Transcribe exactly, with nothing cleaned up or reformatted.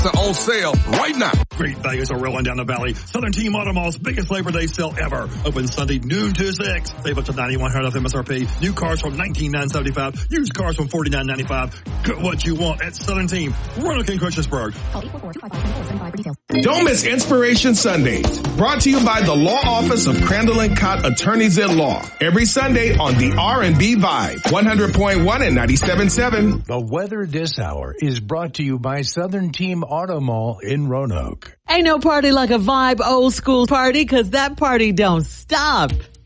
on sale right now. Great values are rolling down the valley. Southern Team Auto Mall's biggest Labor Day sale ever. Open Sunday noon to six. Save up to ninety-one hundred dollars off M S R P. New cars from nineteen thousand nine hundred seventy-five dollars. Used cars from forty-nine ninety-five. Get what you want at Southern Team. Roanoke and Christiansburg. Don't miss Inspiration Sundays. Brought to you by the Law Office of Crandall and Cott Attorneys at Law. Every Sunday on the R and B Vibe. one hundred point one and ninety-seven point seven. The weather this hour is brought to you by Southern Team Auto Mall in Roanoke. Ain't no party like a Vibe old school party, 'cause that party don't stop.